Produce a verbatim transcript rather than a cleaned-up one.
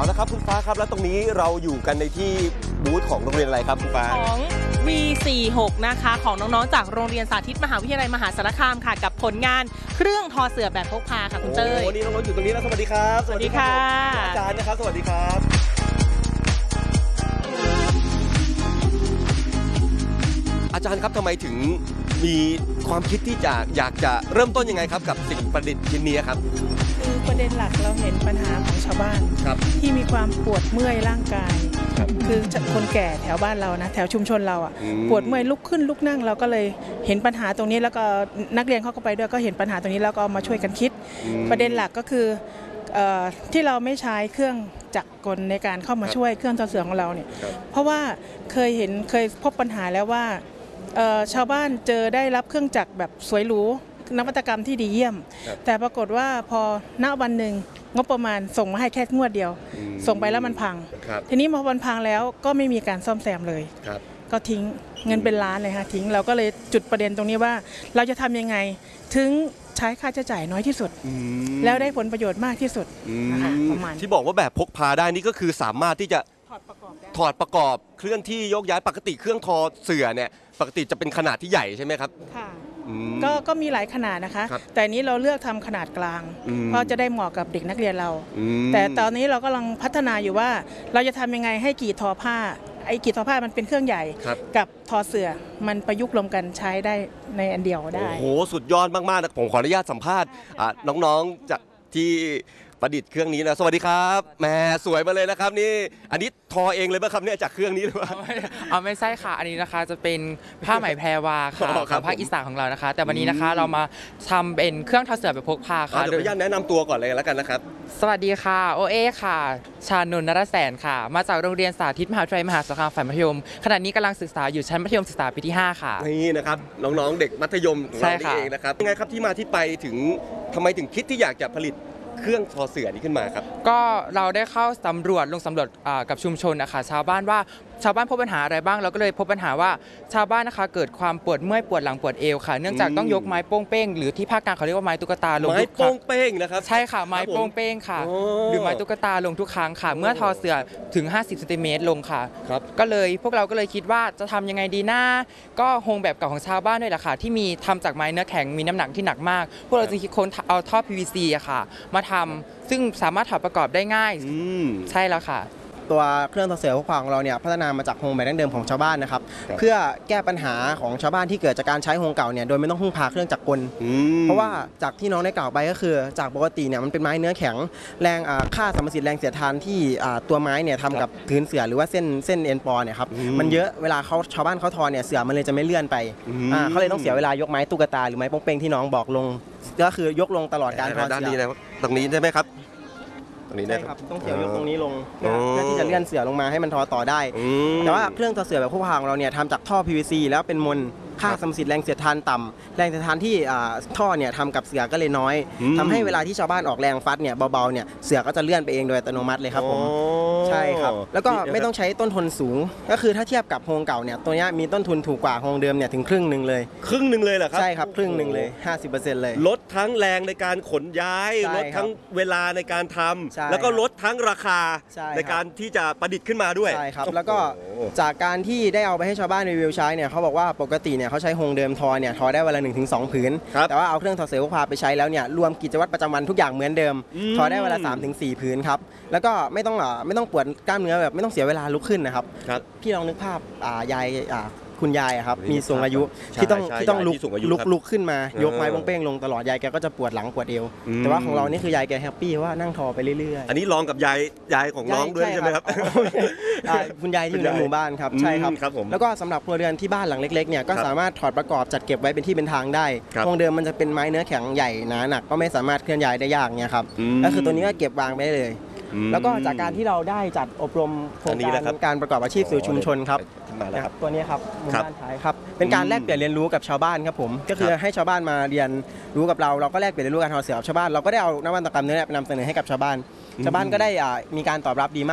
เอาละครับคุณฟ้าครับแล้วตรงนี้เราอยู่กันในที่บูธของโรงเรียนอะไรครับคุณฟ้าของ วี สี่สิบหก นะคะของน้องๆจากโรงเรียนสาธิตมหาวิทยาลัยมหาสารคามค่ะกับผลงานเครื่องทอเสื่อแบบพกพาค่ะคุณเต้ยโอ้นี่น้องๆอยู่ตรงนี้แล้วสวัสดีครับสวัสดีค่ะอาจารย์นะครับสวัสดีครับอาจารย์ครับทำไมถึงมีความคิดที่จะอยากจะเริ่มต้นยังไงครับกับสิ่งประดิษฐ์ชิ้นนี้ครับคือประเด็นหลักเราเห็นปัญหาของชาวบ้านที่มีความปวดเมื่อยร่างกายคือคนแก่แถวบ้านเรานะแถวชุมชนเราอ่ะปวดเมื่อยลุกขึ้นลุกนั่งเราก็เลยเห็นปัญหาตรงนี้แล้วก็นักเรียนเขาก็ไปด้วยก็เห็นปัญหาตรงนี้แล้วก็มาช่วยกันคิดประเด็นหลักก็คือที่เราไม่ใช้เครื่องจักรกลในการเข้ามาช่วยเครื่องทอเสื่อของเราเนี่ยเพราะว่าเคยเห็นเคยพบปัญหาแล้วว่าชาวบ้านเจอได้รับเครื่องจักรแบบสวยหรูนวัตกรรมที่ดีเยี่ยมแต่ปรากฏว่าพอณวันหนึ่งงบประมาณส่งมาให้แค่งวดเดียวส่งไปแล้วมันพังทีนี้พอมันพังแล้วก็ไม่มีการซ่อมแซมเลยก็ทิ้งเงินเป็นล้านเลยค่ะทิ้งเราก็เลยจุดประเด็นตรงนี้ว่าเราจะทำยังไงถึงใช้ค่าใช้จ่ายน้อยที่สุดแล้วได้ผลประโยชน์มากที่สุดนะคะประมาณที่บอกว่าแบบพกพาได้นี่ก็คือสามารถที่จะถอดประกอบถอดประกอบเคลื่อนที่ยกย้ายปกติเครื่องทอเสื่อเนี่ยปกติจะเป็นขนาดที่ใหญ่ใช่ไหมครับค่ะก็ก็มีหลายขนาดนะคะแต่นี้เราเลือกทำขนาดกลางเพราะจะได้เหมาะกับเด็กนักเรียนเราแต่ตอนนี้เรากำลังพัฒนาอยู่ว่าเราจะทำยังไงให้กี่ทอผ้าไอ้กี่ทอผ้ามันเป็นเครื่องใหญ่กับทอเสื่อมันประยุกต์รวมกันใช้ได้ในอันเดียวได้โอ้โหสุดยอดมากๆนะผมขออนุญาตสัมภาษณ์น้องๆจากที่ประดิษฐ์เครื่องนี้นะสวัสดีครับแหมสวยมาเลยนะครับนี่อันนี้ทอเองเลยป่ะครับเนี่ยจากเครื่องนี้หรือเปล่าเอาไม่ใช่ค่ะอันนี้นะคะจะเป็นผ้าไหมแพรวาค่ะของภาคอีสานของเรานะคะแต่วันนี้นะคะเรามาทำเป็นเครื่องทอเสื่อแบบพกพาค่ะเดี๋ยวขออนุญาตแนะนำตัวก่อนเลยแล้วกันนะครับสวัสดีค่ะโอเอค่ะชานนท์นรแสนค่ะมาจากโรงเรียนสาธิตมหาวิทยาลัยมหาสารคามฝ่ายมัธยมขณะนี้กำลังศึกษาอยู่ชั้นมัธยมศึกษาปีที่ห้าค่ะนี่นะครับน้องๆเด็กมัธยมของเราเองนะครับยังไงครับที่มาที่ไปถึงทำไมถึงคิดที่อยากจะผลิตเครื่องทอเสื่อนี้ขึ้นมาครับก็เราได้เข้าสำรวจลงสำรวจกับชุมชนนะคะชาวบ้านว่าชาวบ้านพบปัญหาอะไรบ้างเราก็เลยพบปัญหาว่าชาวบ้านนะคะเกิดความปวดเมื่อยปวดหลังปวดเอวค่ะเนื่องจากต้องยกไม้โป้งเป้งหรือที่ภาคกลางเขาเรียกว่าไม้ตุ๊กตาลงไม้โป้งเป้งนะครับใช่ค่ะไม้โป้งเป้งค่ะหรือไม้ตุ๊กตาลงทุกครั้งค่ะเมื่อทอเสื่อถึงห้าสิบเซนติเมตรลงค่ะก็เลยพวกเราก็เลยคิดว่าจะทำยังไงดีนะก็โฮงแบบเก่าของชาวบ้านด้วยแหละค่ะที่มีทำจากไม้เนื้อแข็งมีน้ำหนักที่หนักมากพวกเราจึงคิดค้นเอาท่อ พี วี ซี อะค่ะมาทำซึ่งสามารถถอดประกอบได้ง่ายใช่แล้วค่ะตัวเครื่องทอเสื่อพกพาของเราเนี่ยพัฒนามาจากโฮงแบบดั้งเดิมของชาวบ้านนะครับเพื่อแก้ปัญหาของชาวบ้านที่เกิดจากการใช้โฮงเก่าเนี่ยโดยไม่ต้องพึ่งพาเครื่องจักรกลเพราะว่าจากที่น้องได้กล่าวไปก็คือจากปกติเนี่ยมันเป็นไม้เนื้อแข็งแรงค่าสัมประสิทธิ์แรงเสียดทานที่ตัวไม้เนี่ยทำกับพื้นเสื่อหรือว่าเส้นเส้นเอ็นปอเนี่ยครับมันเยอะเวลาเขาชาวบ้านเขาทอเนี่ยเสื่อมันเลยจะไม่เลื่อนไปเขาเลยต้องเสียเวลายกไม้ตุ๊กตาหรือไม้โป้งเป้งที่น้องบอกลงก็คือยกลงตลอดการทอด้านนี้นะตรงนี้ได้ไหมครับใช่ครับต้องเสียวยกตรงนี้ลงเพื่อที่จะเลื่อนเสื่อลงมาให้มันทอต่อได้แต่ว่าเครื่องทอเสื่อแบบพกพาของเราเนี่ยทำจากท่อ พี วี ซี แล้วเป็นมนค่าสัมประสิทธิ์แรงเสียดทานต่ำแรงเสียดทานที่ท่อเนี่ยทำกับเสื่อก็เลยน้อยทำให้เวลาที่ชาวบ้านออกแรงฟัดเนี่ยเบาๆเนี่ยเสื่อก็จะเลื่อนไปเองโดยอัตโนมัติเลยครับผมใช่ครับแล้วก็ไม่ต้องใช้ต้นทุนสูงก็คือถ้าเทียบกับโฮงเก่าเนี่ยตัวนี้มีต้นทุนถูกกว่าโฮงเดิมเนี่ยถึงครึ่งหนึ่งเลยครึ่งหนึ่งเลยเหรอครับใช่ครับครึ่งหนึ่งเลย ห้าสิบเปอร์เซ็นต์ เลยลดทั้งแรงในการขนย้ายลดทั้งเวลาในการทำแล้วก็ลดทั้งราคาในการที่จะประดิษฐ์ขึ้นมาด้วยใช่ครับแล้วก็จากการที่ได้เอาไปให้ชาวบ้านรีวิวใช้เนี่ยเขาบอกว่าปกติเนี่ยเขาใช้โฮงเดิมทอเนี่ยทอได้วันละ หนึ่งถึงสอง ผืนแต่ว่าเอาเครื่องทอเสื่อพกพาไปใช้แล้วเนี่ยรวมกิจวัตรประจำวันทุกอย่างเหมือนเดิมทอได้วันละ สามถึงสี่ ผืนครับแล้วก็ไม่ต้องไม่ต้องปวดกล้ามเนื้อแบบไม่ต้องเสียเวลาลุกขึ้นนะครับพี่ลองนึกภาพยายคุณยายครับมีสูงอายุที่ต้องที่ต้องลุกลุกลุกขึ้นมายกไม้โป้งเป้งลงตลอดยายแกก็จะปวดหลังปวดเอวแต่ว่าของเรานี่คือยายแกแฮปปี้ว่านั่งทอไปเรื่อยๆอันนี้ลองกับยายยายของน้องด้วยใช่ไหมครับคุณยายที่อยู่ในหมู่บ้านครับใช่ครับแล้วก็สำหรับครัวเรือนที่บ้านหลังเล็กๆเนี่ยก็สามารถถอดประกอบจัดเก็บไว้เป็นที่เป็นทางได้โครงเดิมมันจะเป็นไม้เนื้อแข็งใหญ่หนาหนักก็ไม่สามารถเคลื่อนย้ายได้ยากเนี่ยครับก็คือตัวนี้ก็เก็บวางไปได้เลยแล้วก็จากการที่เราได้จัดอบรมโครงการการประกอบอาชีพสู่ชุมชนครับตัวนี้ครับหมู่บ้านท้ายครับเป็นการแลกเปลี่ยนเรียนรู้กับชาวบ้านครับผมก็คือให้ชาวบ้านมาเรียนรู้กับเราเราก็แลกเปลี่ยนเรียนรู้การทอเสื่อกับชาวบ้านเราก็ได้เอานวัตกรรมนี้ไปนำเสนอให้กับชาวบ้านชาวบ้านก็ได้มีการตอบรับดีมาก